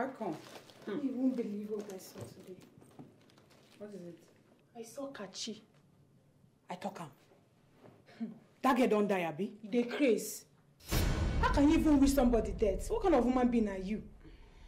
How come? You won't believe what I saw today. What is it? I saw Kachi. I talk am. That girl don't die, Abi. They craze. How can you even wish somebody dead? What kind of woman being are you?